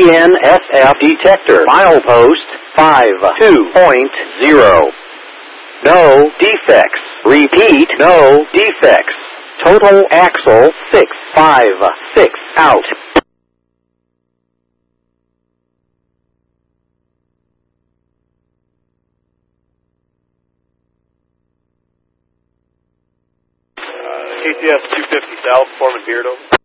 DNSF detector. Milepost 52.0. No defects. Repeat, no defects. Total axle 656 out. KTS 250 South, Foreman Beardo.